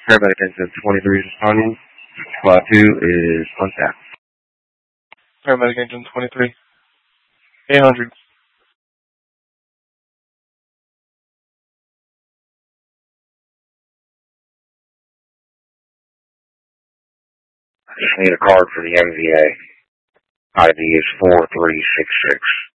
Paramedic engine 23 is responding. Squad 2 is on staff. Paramedic engine 23. 800. I just need a card for the MVA. ID is 4366.